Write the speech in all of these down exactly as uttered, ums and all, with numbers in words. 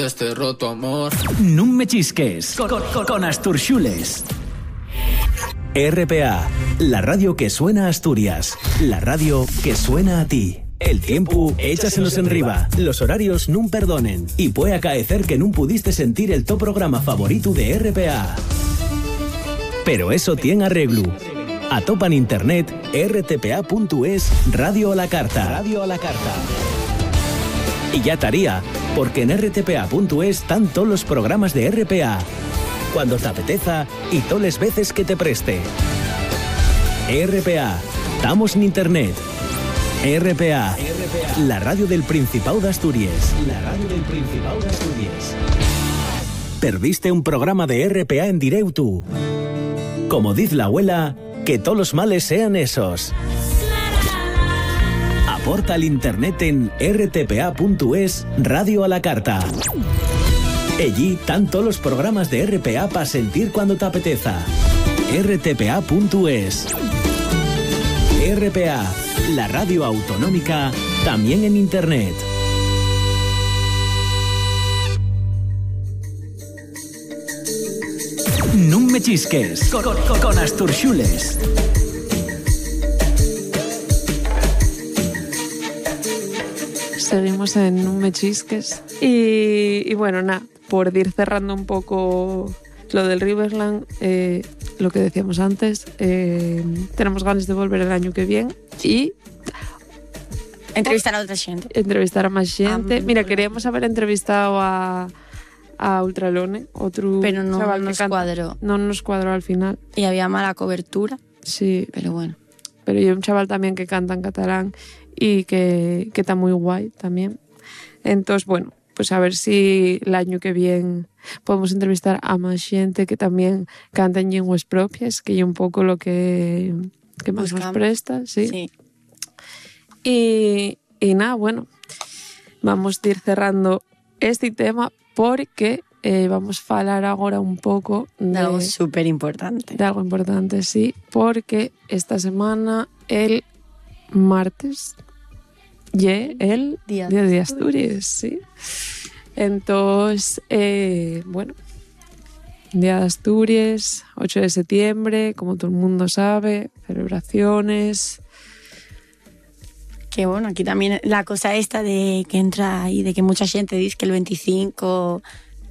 Este roto amor. No me chisques con, con, con Asturxules. R P A, la radio que suena a Asturias, la radio que suena a ti. El tiempo, échasenos enriba, los horarios nun perdonen y puede acaecer que nun pudiste sentir el top programa favorito de R P A. Pero eso tiene arreglo. Atopa en internet r t p a punto es Radio a la Carta. Radio a la Carta. Y ya estaría, porque en r t p a punto es están todos los programas de R P A, cuando te apeteza y todas las veces que te preste. R P A, estamos en internet. R P A, la radio del Principado de Asturias. La radio del Principado de Asturias. ¿Perdiste un programa de R P A en directo? Como dice la abuela, que todos los males sean esos. Aporta al internet en r t p a punto es Radio a la Carta. Allí están todos los programas de R P A para sentir cuando te apeteza. r t p a punto es. R P A, la radio autonómica, también en internet. No me chisques con, con, con Asturxules. Seguimos en No me chisques. Y, y bueno, nada, por ir cerrando un poco lo del Riverland, eh, lo que decíamos antes, eh, tenemos ganas de volver el año que viene y entrevistar a otra gente. Entrevistar a más gente. Ah, Mira, queríamos haber entrevistado a, a Ultralone, otro pero no chaval nos que canta, cuadró. No nos cuadró al final. Y había mala cobertura. Sí. Pero bueno. Pero hay un chaval también que canta en catalán y que, que está muy guay también. Entonces, bueno, pues a ver si el año que viene podemos entrevistar a más gente que también canta en lenguas propias, que es un poco lo que, que más Buscamos. nos presta, sí. Sí. Y, y nada, bueno, vamos a ir cerrando este tema porque eh, vamos a hablar ahora un poco de, De algo súper importante. de algo importante, sí, porque esta semana, el martes, y el Día Día de de Asturias, sí. Entonces, eh, bueno, Día de Asturias, ocho de septiembre, como todo el mundo sabe, celebraciones. Que bueno, aquí también la cosa esta de que entra y de que mucha gente dice que el veinticinco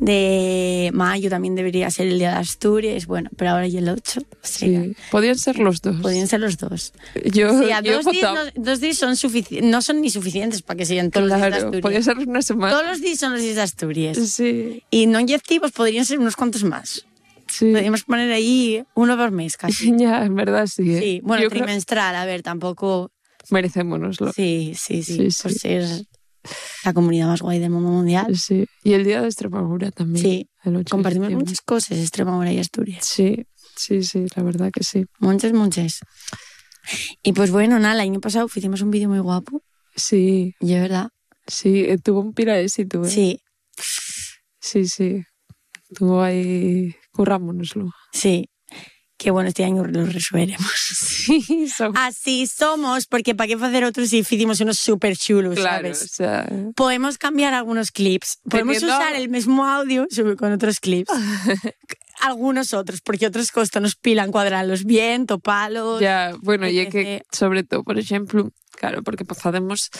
de mayo también debería ser el Día de Asturias, bueno, pero ahora y el ocho, o sea, Sí, podían ser los dos. podían ser los dos. Yo, O sea, yo dos, he días, votado. no, dos días son sufici- no son ni suficientes para que sean todos los días de Claro, Asturias. podía ser una semana. Todos los días son los días de Asturias. Sí, Y no inyectivos podrían ser unos cuantos más. sí. Podríamos poner ahí uno por mes casi. Ya, en verdad sí. ¿eh? Sí, bueno, Yo creo- trimestral, a ver, tampoco... merecémonoslo. Sí, sí, sí, Sí, por sí. ser la comunidad más guay del mundo mundial. Sí. Y el Día de Extremadura también. Sí, el ocho de compartimos septiembre. muchas cosas, Extremadura y Asturias. Sí, sí, sí, la verdad que sí. Muchas, muchas. Y pues bueno, nada, el año pasado hicimos un vídeo muy guapo, Sí, y es verdad. sí, eh, tuvo un pila de éxito. ¿eh? Sí, Sí, sí. Tuvo ahí... Currámonoslo. sí. Que bueno, este año lo resuelveremos. Sí, son... Así somos, porque para qué hacer otros si hicimos unos súper chulos, claro, ¿sabes? o sea... Podemos cambiar algunos clips. Podemos Teniendo- usar el mismo audio solo con otros clips. Algunos otros, porque otros costos nos pilan cuadrarlos bien, topalos. Ya, bueno, y es que etcétera. sobre todo, por ejemplo, claro, porque facemos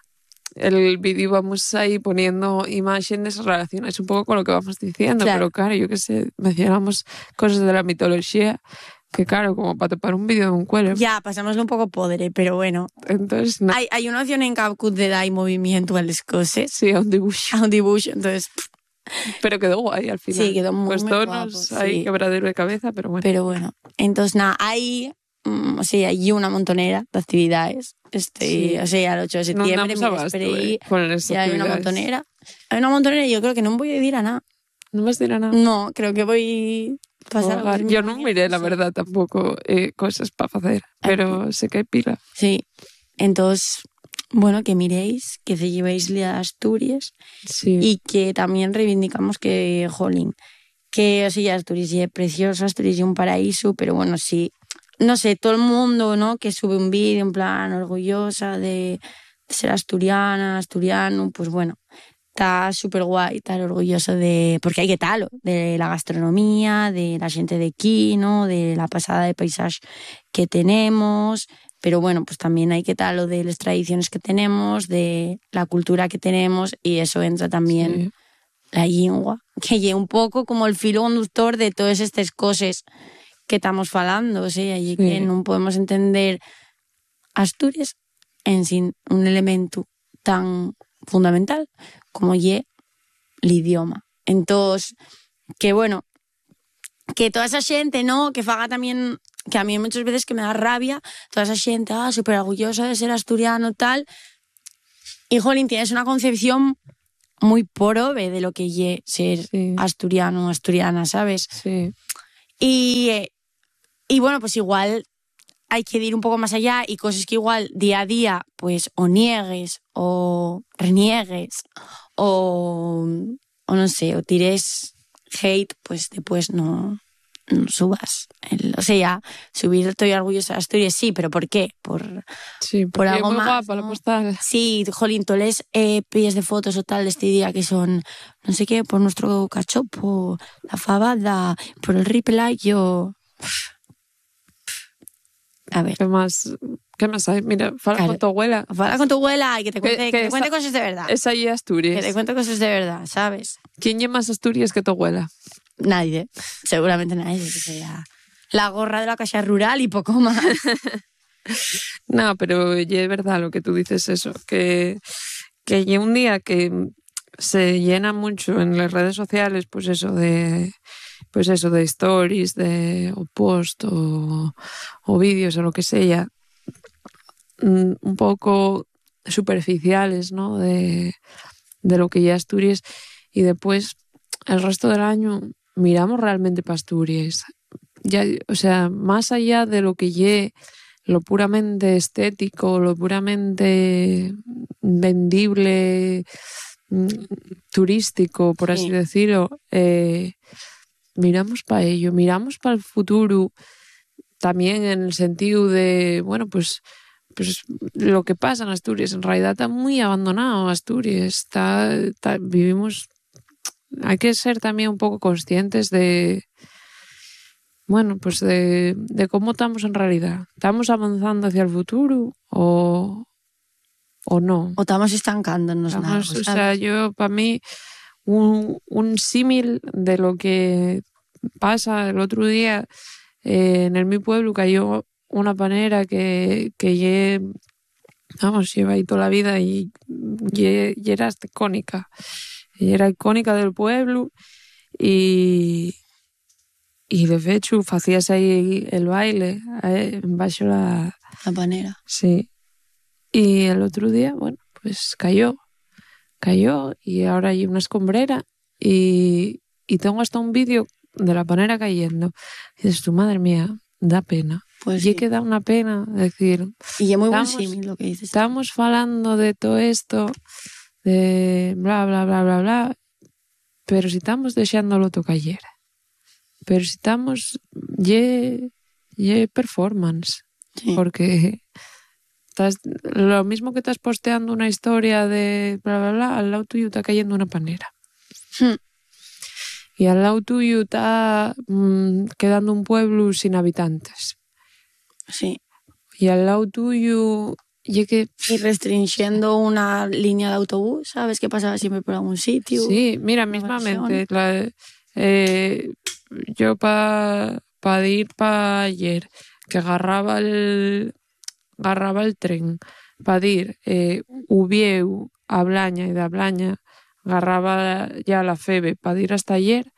el vídeo, vamos ahí poniendo imágenes relacionadas un poco con lo que vamos diciendo, Claro. pero claro, yo qué sé, mencionamos cosas de la mitología que claro, como para topar un vídeo de un cuero. Ya, pasámoslo un poco podre, pero bueno. Entonces, no, Hay, hay una opción en CapCut de dar movimiento a las cosas, sí, a un dibujo. a un dibujo, entonces... pff, Pero quedó guay al final. Sí, quedó muy, Pues muy tonos, guapo, hay sí. quebradero de cabeza, pero bueno. Pero bueno, entonces nada, hay, mm, o sea, hay una montonera de actividades. Este, Sí. O sea, el ocho de No septiembre, damos mira, abasto, esperé ahí, eh, con esas ya hay una actividades. montonera. Hay una montonera y yo creo que no voy a ir a nada. No vas a decir a nada. No, creo que voy a pasar... Hogar. algo Yo no mañana, miré, la sí. verdad, tampoco eh, cosas para hacer, pero sé que hay pila. Sí, entonces, bueno, que miréis, que se llevéis la de Asturias Sí. y que también reivindicamos que, jolín, que, o sea, Asturias es precioso, Asturias es un paraíso, pero bueno, sí, no sé, todo el mundo, ¿no?, que sube un vídeo en plan orgullosa de, de ser asturiana, asturiano, pues bueno, está súper guay, estar orgulloso de... Porque hay que tal, de la gastronomía, de la gente de aquí, ¿no? De la pasada de paisaje que tenemos, pero bueno, pues también hay que tal de las tradiciones que tenemos, de la cultura que tenemos, y eso entra también sí. La lengua, que es un poco como el filo conductor de todas estas cosas que estamos falando, o sea, y sí. Que no podemos entender Asturias en sin un elemento tan fundamental como ye el idioma. Entonces, que bueno, que toda esa gente, ¿no? Que faga también, que a mí muchas veces que me da rabia, toda esa gente, ah, súper orgullosa de ser asturiano, tal. Y, jolín, tienes una concepción muy porobe de lo que ye ser sí. asturiano o asturiana, ¿sabes? Sí. Y, y bueno, pues igual hay que ir un poco más allá y cosas que igual día a día pues o niegues o reniegues o, o no sé, o tires hate, pues después no, no subas. El, o sea, subir estoy orgullosa de Asturias, sí, pero ¿por qué? Por, sí, por algo muy más. Guapa, ¿no? La postal. Sí, jolín, toles eh, pilles de fotos o tal de este día que son, no sé qué, por nuestro cachopo, la fabada, por el ripelayo. A ver. ¿Qué más, qué más hay? Mira, fala claro. con tu abuela. Fala con tu abuela y que te cuente, que, que, que te cuente esa, cosas de verdad. Es ahí Asturias. Que te cuente cosas de verdad, ¿sabes? ¿Quién lleva más Asturias que tu abuela? Nadie. Seguramente nadie. Que sea la gorra de la casa rural y poco más. No, pero es verdad lo que tú dices eso. Que, que un día que se llena mucho en las redes sociales, pues eso de... pues eso, de stories, de o post o, o vídeos o lo que sea, un poco superficiales, ¿no? De, de lo que ya Asturias, y después el resto del año miramos realmente para Asturias. Ya, o sea, más allá de lo que ya lo puramente estético, lo puramente vendible, turístico, por así sí. decirlo, eh, miramos para ello, miramos para el futuro también en el sentido de, bueno, pues, pues lo que pasa en Asturias, en realidad está muy abandonado Asturias, está, está, vivimos, hay que ser también un poco conscientes de, bueno, pues de, de cómo estamos en realidad. ¿Estamos avanzando hacia el futuro o, o no? O estamos estancándonos. Estamos, nada, o sea, yo, para mí, un, un símil de lo que pasa el otro día eh, en el mi pueblo cayó una panera que, que ye, vamos, lleva ahí toda la vida y, ye, y era icónica y era icónica del pueblo y y de hecho hacías ahí el baile eh, bajo la la panera, sí, y el otro día, bueno, pues cayó cayó y ahora hay una escombrera y, y tengo hasta un vídeo de la panera cayendo. Y dices, tu madre mía, da pena. Pues y sí. que da una pena decir. Y es muy buen símil lo que dices. Estamos hablando de todo esto, de bla, bla, bla, bla, bla, pero si estamos deseándolo to cayera. Pero si estamos, ye, ye performance. Sí. Porque estás, lo mismo que estás posteando una historia de bla, bla, bla, al lado tuyo está cayendo una panera. Hmm. Y al lado tuyo está mmm, quedando un pueblo sin habitantes. Sí. Y al lado tuyo... Y, que... y restringiendo una línea de autobús, ¿sabes? Que pasaba siempre por algún sitio. Sí, mira, mismamente. La, eh, yo para pa ir para ayer, que agarraba el, agarraba el tren para ir eh, Ubieu a Blaña y de Blaña agarraba ya la Febe para ir hasta ayer,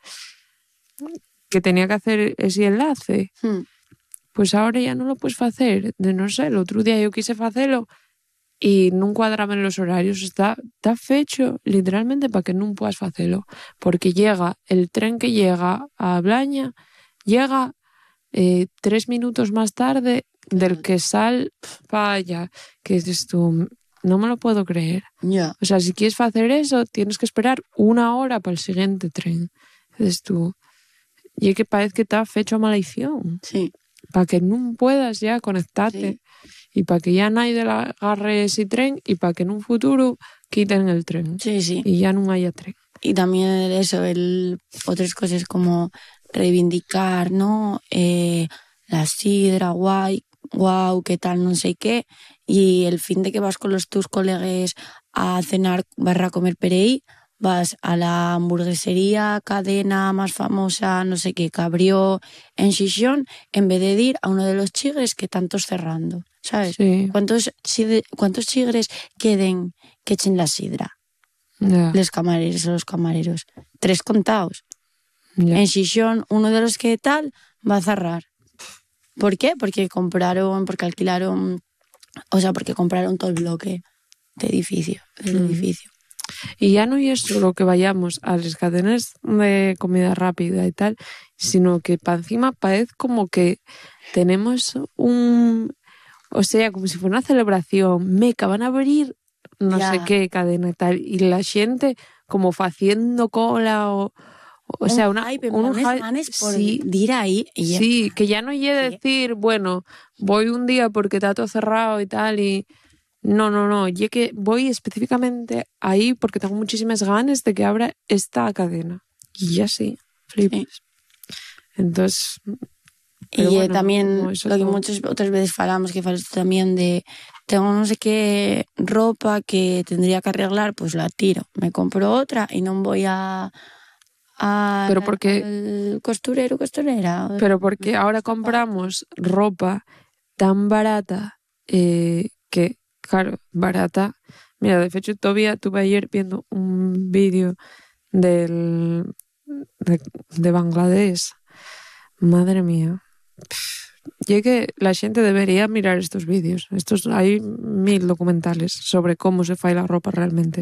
que tenía que hacer ese enlace. Hmm. Pues ahora ya no lo puedes hacer. De no sé, el otro día yo quise hacerlo y no cuadraba en los horarios. Está, está fecho literalmente para que no puedas hacerlo. Porque llega, el tren que llega a Blaña, llega eh, tres minutos más tarde del que sal para allá. Que dices tú, no me lo puedo creer. Yeah. O sea, si quieres hacer eso, tienes que esperar una hora para el siguiente tren. Dices tú, y es que parece que está fecho a maldición. Sí. Para que no puedas ya conectarte, sí. Y para que ya nadie le agarre ese tren y para que en un futuro quiten el tren. Sí, sí. Y ya no haya tren. Y también eso, el, otras cosas como reivindicar, ¿no? Eh, la sidra, guay, guau, qué tal, no sé qué. Y el fin de que vas con los tus colegas a cenar barra a comer per ahí, vas a la hamburguesería, cadena más famosa, no sé qué, que abrió en Xixón, en vez de ir a uno de los chigres que tantos cerrando, ¿sabes? Sí. ¿Cuántos, cuántos chigres queden que echen la sidra? Ya. Los camareros o los camareros. Tres contados. Ya. En Xixón, uno de los que tal va a cerrar. ¿Por qué? Porque compraron, porque alquilaron, o sea, porque compraron todo el bloque de edificio, del Mm. edificio. Y ya no es solo que vayamos a las cadenas de comida rápida y tal, sino que para encima parece como que tenemos un... O sea, como si fuera una celebración. Meca, van a abrir no Ya. sé qué cadena y tal. Y la gente como haciendo cola o... O Un sea, una, hype, en un plan, hype- ganes por sí, ir ahí. Y ya. sí, que ya no llegue Sí. decir, bueno, voy un día porque está todo cerrado y tal y... No, no, no, yo que voy específicamente ahí porque tengo muchísimas ganas de que abra esta cadena. Y ya sí, flipas. Sí. Entonces, Y pero eh, bueno, también como eso lo que todo. muchas otras veces falamos, que falas tú también de tengo no sé qué ropa que tendría que arreglar, pues la tiro. Me compro otra y no voy a, a Pero porque- al costurero, costurera. Pero porque ahora compramos ropa tan barata eh, que, claro, barata. Mira, de hecho, todavía estuve ayer viendo un vídeo del de, de Bangladesh. Madre mía. Y es que la gente debería mirar estos vídeos. Estos, hay mil documentales sobre cómo se fai la ropa realmente.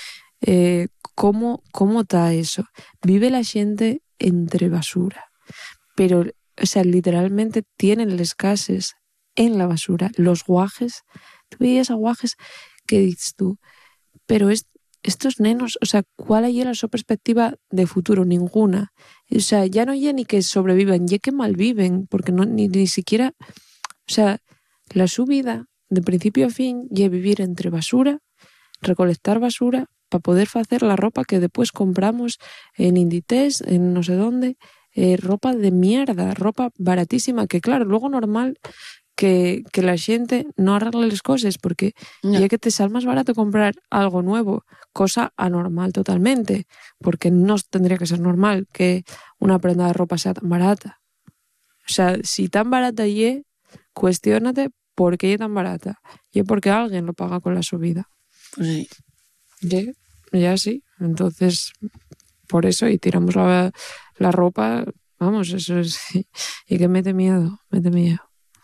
Eh, cómo, cómo está eso. Vive la gente entre basura. Pero, o sea, literalmente tienen las casas en la basura. Los guajes, tú veías a guajes que dices tú, pero es, estos nenos, o sea, ¿cuál hay en su perspectiva de futuro? Ninguna. O sea, ya no ya ni que sobrevivan, ya que malviven, porque no, ni, ni siquiera, o sea, la su vida, de principio a fin, ya vivir entre basura, recolectar basura, para poder hacer la ropa que después compramos en Inditex, en no sé dónde, eh, ropa de mierda, ropa baratísima, que claro, luego normal que, que la gente no arregle las cosas, porque No. ya que te sale más barato comprar algo nuevo, cosa anormal totalmente, porque no tendría que ser normal que una prenda de ropa sea tan barata. O sea, si tan barata y cuestiónate por qué es tan barata. Y es porque alguien lo paga con la subida. Pues sí. Ya, ya sí. Entonces, por eso, y tiramos la, la ropa, vamos, eso es. Y que mete miedo, mete miedo.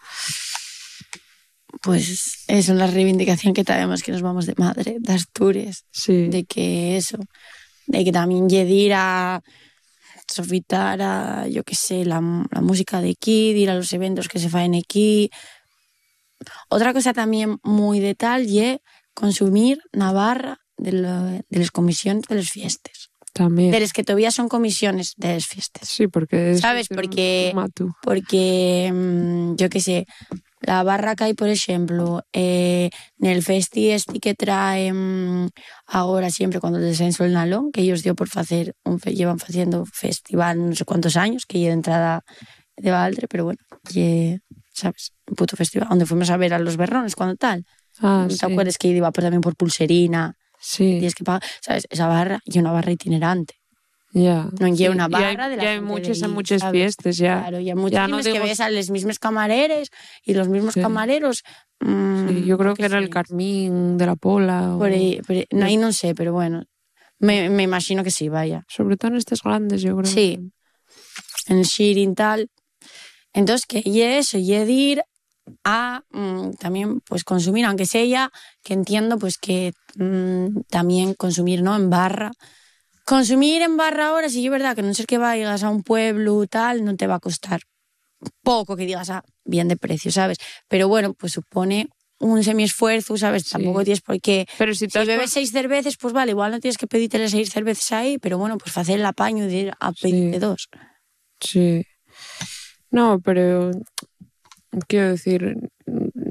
Pues eso es la reivindicación que tenemos, que nos vamos de madre, de Asturias. Sí. De que eso, de que también lle de ir a sofitar a, yo qué sé, la, la música de aquí, de ir a los eventos que se faen aquí. Otra cosa también muy de tal y consumir Navarra de, lo, de las comisiones de las fiestas. También. De las que todavía son comisiones de las fiestas. Sí, porque es ¿Sabes? un- Porque, un matu. porque mm, yo qué sé, la barra que hay, por ejemplo, eh, en el festi este que traen ahora siempre cuando el descenso el Nalón, que ellos dio por hacer un fe, llevan haciendo festival no sé cuántos años, que lleva de entrada de Valdre, pero bueno, y, ¿sabes? Un puto festival, donde fuimos a ver a los Berrones cuando tal. Ah, ¿Te sí. acuerdas que iba pues, también por pulserina? Sí, Tienes que pagar, ¿sabes? Esa barra y una barra itinerante. ya. No Sí, lleva una y hay- barra de la y hay gente muchas de en ahí, muchas ¿sabes? fiestas ya. Claro, y hay muchas Ya no que digo- ves a los mismos camareros y los mismos Sí. camareros. mmm, Sí, yo creo no que era sé, el Carmín de la Pola. o- Por ahí, por ahí- no, ahí no sé, pero bueno, me, me imagino que sí, vaya. Sobre todo en estas grandes, yo creo. Sí. En el Shirin tal. Entonces, que y eso, y de ir a mm, también pues consumir, aunque sea ya, que entiendo pues que mm, también consumir, ¿no? En barra. Consumir en barra ahora, sí es verdad que no ser que vayas a un pueblo tal, no te va a costar poco que digas, ah, bien de precio, ¿sabes? Pero bueno, pues supone un semi-esfuerzo, ¿sabes? Sí. Tampoco tienes por qué... Pero si, Si te has bebes por- seis cervezas, pues vale, igual no tienes que pedirte las seis cervezas ahí, pero bueno, pues hacer el apaño de ir a pedirte Sí. dos. Sí. No, pero quiero decir,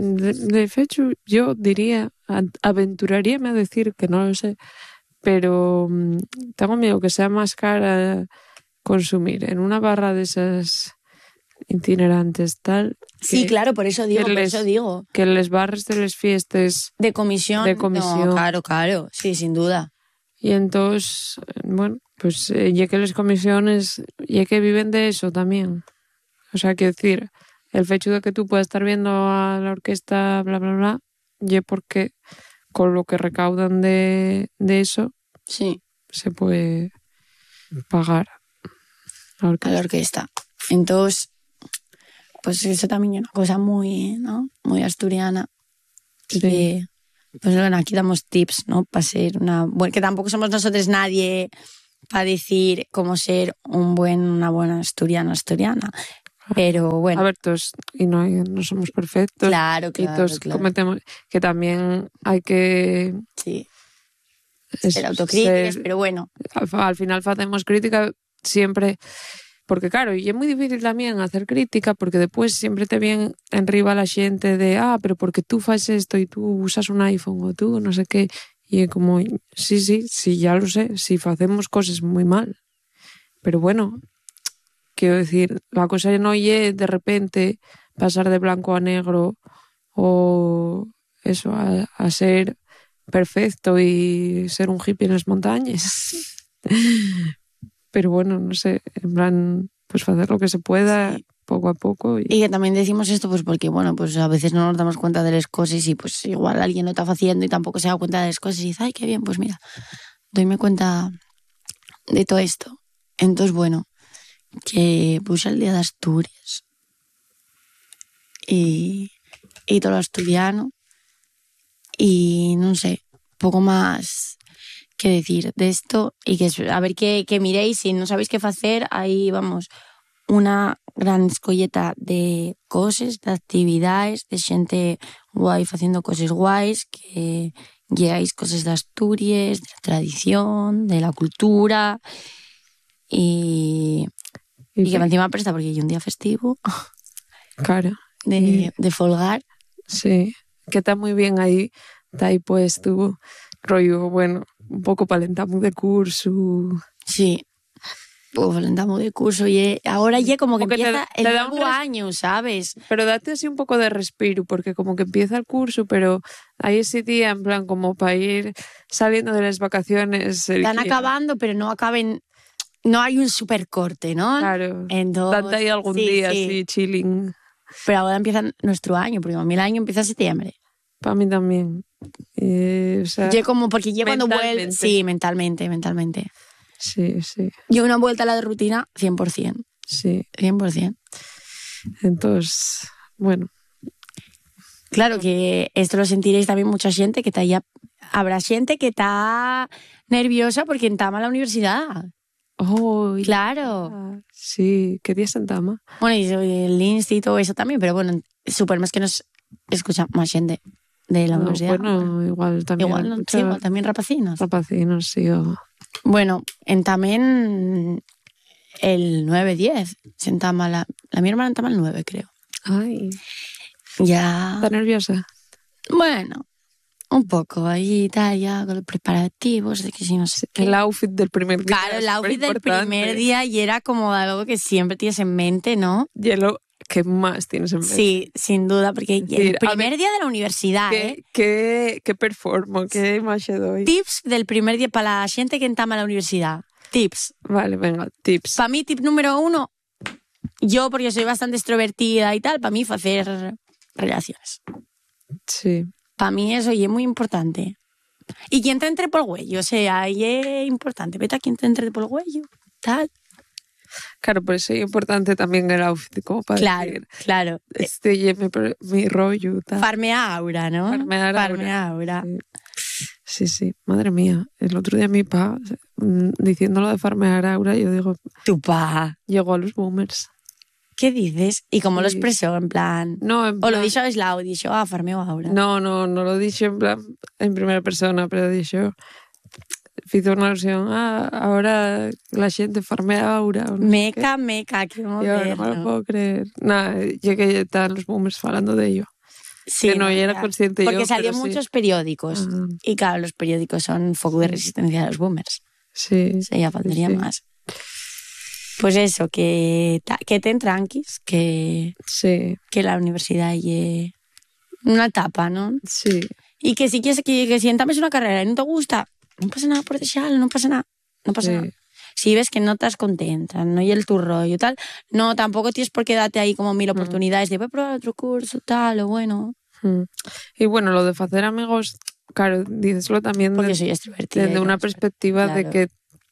De, de fecho, yo diría, aventuraríame a decir que no lo sé, pero um, tengo miedo que sea más cara consumir en una barra de esas itinerantes tal. Sí, que, claro, por eso digo, por les, eso digo. Que les barres de las fiestas de comisión. De comisión. No, claro, claro, sí, sin duda. Y entonces, bueno, pues eh, ya que las comisiones, ya que viven de eso también. O sea, quiero decir, el hecho de que tú puedas estar viendo a la orquesta, bla, bla, bla, ya porque con lo que recaudan de, de eso, sí, se puede pagar la orquesta. A la orquesta. Entonces, pues eso también es una cosa muy, ¿no? Muy asturiana. Y Sí. que, pues bueno, aquí damos tips, ¿no? Para ser una... Bueno, que tampoco somos nosotros nadie para decir cómo ser un buen, una buena asturiana, asturiana. Pero bueno. A ver, todos, y no, hay- no somos perfectos. Claro, Y claro, todos claro. cometemos, que también hay que... Sí, es- ser autocríticas, ser- pero bueno. al, al final hacemos crítica siempre, porque claro, y es muy difícil también hacer crítica porque después siempre te viene enriba la gente de, ah, pero porque tú haces esto y tú usas un iPhone o tú no sé qué, y es como, sí, sí, sí, ya lo sé, sí hacemos cosas muy mal, pero bueno, quiero decir, la cosa no es de repente pasar de blanco a negro o eso, a, a ser perfecto y ser un hippie en las montañas. Pero bueno, no sé, en plan, pues hacer lo que se pueda Sí. poco a poco. Y, Y que también decimos esto pues porque, bueno, pues a veces no nos damos cuenta de las cosas y pues igual alguien lo está haciendo y tampoco se da cuenta de las cosas y dice, ay, qué bien, pues mira, doyme cuenta de todo esto. Entonces, bueno, que puse el Día de Asturias y, y todo lo asturiano y no sé, poco más que decir de esto y que a ver qué, qué miréis, si no sabéis qué hacer, ahí vamos, una gran escolleta de cosas, de actividades, de xente guai haciendo cosas guais, que llegáis cosas de Asturias, de la tradición, de la cultura y, y que encima presta porque hay un día festivo Claro. de, Y- de folgar. Sí, que está muy bien ahí, está ahí puesto, rollo, bueno, un poco palentamos de curso. Sí. Pues valentamos de curso y ahora ya como que Como que te- empieza te el da un nuevo res- año, ¿sabes? Pero date así un poco de respiro, porque como que empieza el curso, pero hay ese día en plan como para ir saliendo de las vacaciones. el Están día. acabando, pero no acaben, no hay un super corte, ¿no? Claro. Entonces, Date ahí algún sí, día sí. así, chilling. Pero ahora empieza nuestro año, porque a mí el año empieza en septiembre. Para mí también. Eh, o sea, Yo como, porque yo cuando vuelvo, mentalmente. sí, mentalmente, mentalmente. sí, sí, Yo una vuelta a la de rutina, cien por ciento, sí. cien por ciento. Entonces, bueno, Claro que esto lo sentiréis también mucha gente que está ya, habrá gente que está nerviosa porque entama a la universidad. oh, y- Claro. ah, sí, ¿qué día sentamos? Bueno, y el Insti y todo eso también, pero bueno, suponemos que nos escucha más gente de la No, universidad. bueno, igual también. igual, no, sí, igual también rapacinos. Rapacinos, sí. O... Bueno, en también el nueve diez, sentama la, la mi hermana entama el nueve, creo. Ay, Ya, ¿estás nerviosa? bueno, un poco ahí está ya con los preparativos de que si no sé qué. El outfit del primer día. Claro, el es outfit del superimportante. primer día y era como algo que siempre tienes en mente, ¿no? Y es lo que más tienes en mente. Sí, sin duda, porque el decir, a primer ver, día de la universidad, ¿eh? ¿Qué, qué, qué performo? ¿Qué imagen doy? Tips del primer día para la gente que entama a la universidad. Tips. Vale, venga, tips. Para mí, tip número uno, yo, porque soy bastante extrovertida y tal, para mí fue hacer relaciones. Sí. Para mí eso y es muy importante. Y quien te entre por el huello, o sea, y es importante. Vete a quien te entre por el huello, tal. Claro, por eso es importante también el outfit, como para Claro, decir, claro. este y mi, mi rollo. Tal. Farmea aura, ¿no? Farmear aura. Farmea aura. Sí. Sí, sí, madre mía. El otro día mi pa, mm, diciéndolo de farmear aura, yo digo, Tu pa. llegó a los boomers. ¿Qué dices? ¿Y cómo lo Sí. expresó? En plan... No, en O plan, lo dicho aislado, dicho, ah, farmeo aura. no, no, no lo dije en plan en primera persona, pero dije, hizo una alusión, ah, ahora la gente farmea aura. o no sé Meca, meca, qué qué. Yo no me lo moderno. puedo creer. Nada, ya que están los boomers hablando de ello. Sí, que no, no, era ya. consciente Porque yo, salió en pero sí. muchos periódicos. Ah. Y claro, los periódicos son foco de resistencia a los boomers. Sí. O sea, ya faltaría sí, sí. más. Pues eso, que, ta- que ten tranquis, que, Sí, que la universidad es una etapa, ¿no? sí. Y que si quieres que, que si entames una carrera y no te gusta, no pasa nada por desearlo, no pasa nada. No pasa Sí. nada. Si ves que no estás contenta, no y el tu rollo, tal, no, tampoco tienes por qué darte ahí como mil oportunidades de voy a probar otro curso, tal, o bueno. Mm. Y bueno, lo de hacer amigos, claro, díceslo también Porque de- soy extrovertida. desde y una no sé. perspectiva de Claro. que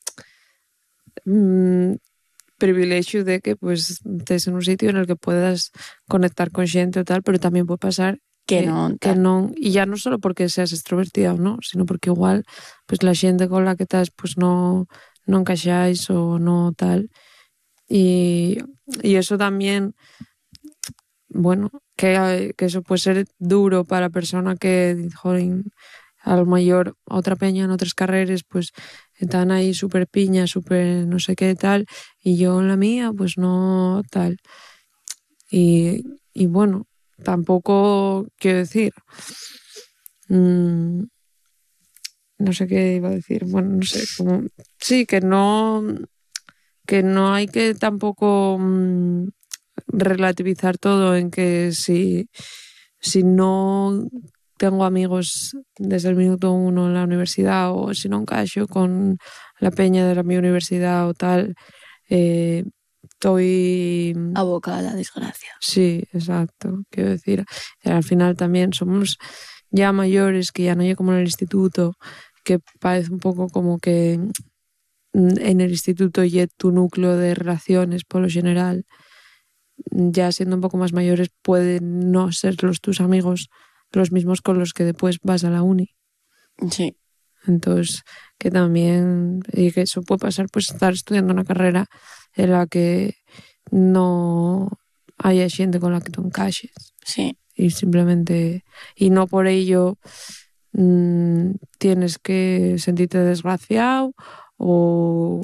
mm, privilegio de que pues estés en un sitio en el que puedas conectar con gente o tal, pero también puede pasar Que non, que tal. non, y ya no solo porque seas extrovertida o no, sino porque igual pues la gente con la que estás pues no, no encaixáis o no tal, y, y eso también, bueno, que, que eso puede ser duro para la persona que, joder, a lo mayor otra peña en otras carreras pues están ahí súper piña, súper no sé qué tal, y yo en la mía pues no tal. Y, y bueno, tampoco quiero decir, mmm, no sé qué iba a decir, bueno, no sé, como, sí, que no, que no hay que tampoco mmm, relativizar todo en que si, si no tengo amigos desde el minuto uno en la universidad o si no encaixo con la peña de la mi universidad o tal, eh, estoy... Abocada, desgracia. Sí, exacto, quiero decir, al final también somos ya mayores, que ya no hay como en el instituto, que parece un poco como que en el instituto y tu núcleo de relaciones por lo general, ya siendo un poco más mayores, pueden no ser los tus amigos los mismos con los que después vas a la uni. Sí. Entonces, que también, y que eso puede pasar, pues estar estudiando una carrera en la que no haya gente con la que tú encaixes. Sí. Y simplemente, y no por ello mmm, tienes que sentirte desgraciado o,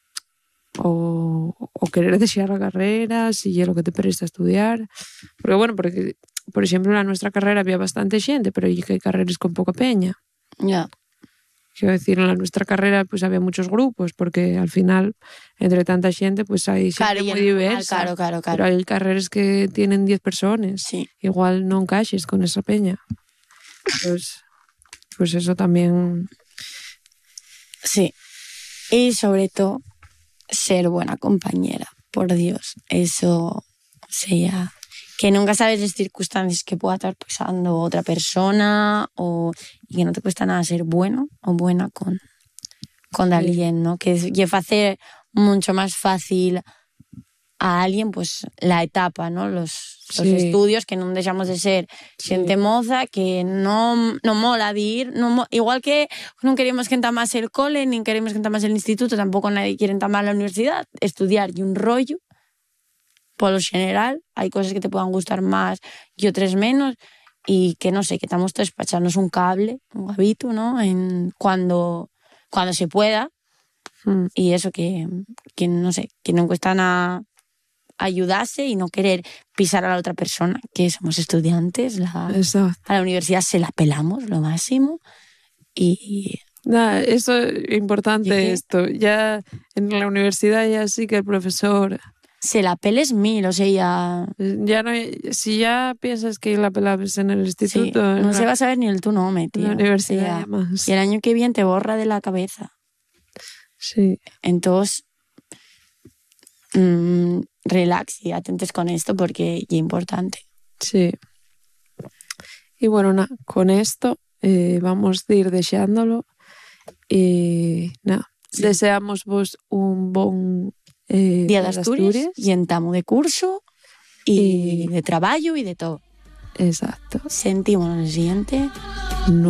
o, o querer desear la carrera si es lo que te presta a estudiar. Porque bueno, porque por ejemplo en la nuestra carrera había bastante gente, pero hay que hay carreras con poca peña. Ya. Quiero decir, en la nuestra carrera pues había muchos grupos, porque al final, entre tanta gente, pues hay gente Claro, y muy el normal, diversa. claro, claro, claro. Pero hay carreras que tienen diez personas. Sí. Igual no encaixes con esa peña. Pues, pues eso también... Sí. Y sobre todo, ser buena compañera. Por Dios, eso sea... Que nunca sabes las circunstancias que pueda estar pasando otra persona o, y que no te cuesta nada ser bueno o buena con, con Sí. alguien, ¿no? Que es hacer mucho más fácil a alguien pues la etapa, ¿no? Los, los Sí. estudios, que non deixamos de ser xente Sí. moza, que non, non mola de ir, non mo... igual que non queremos que entamás el cole, nin queremos que entamás el instituto, tampouco nadie quiere entamar la universidad, estudiar y un rollo. Polo general, hay cosas que te puedan gustar más y otras menos, y que no sé, que estamos todos para echarnos un cable, un gabito, ¿no? En cuando, cuando se pueda, Mm. y eso que, que no sé, que no cuesta nada ayudarse y no querer pisar a la otra persona, que somos estudiantes, la, Exacto. a la universidad se la pelamos lo máximo, y Nada, eso es importante, ¿Y qué? esto. Ya en la universidad ya sí que el profesor... se la peles mil, o sea, ya... Ya no hay- si ya piensas que la pelabas en el Sí, instituto, en no la- se va a saber ni el tu nombre, en tío. la universidad O sea, ya más. y el año que viene te borra de la cabeza. Sí. Entonces, mmm, relax y atentes con esto porque es importante. Sí. Y bueno, nada, con esto eh, vamos a ir deseándolo y nada, Sí. deseamos vos un bon eh, Día de Asturias, y entamo de curso y, Y- de trabajo y de todo. Exacto. Sentimos el siguiente. No